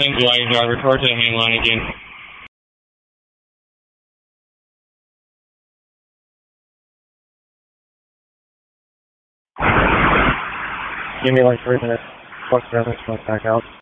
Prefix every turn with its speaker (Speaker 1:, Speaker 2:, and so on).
Speaker 1: Thanks, Lion Driver. Report to the main line again.
Speaker 2: Give me like 3 minutes. Fuck 7, back out.